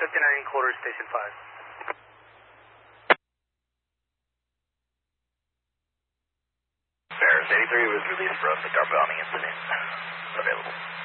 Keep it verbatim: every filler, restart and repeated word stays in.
fifty-nine quarters, station five. Bears eighty-three was released for a car bombing incident. Available.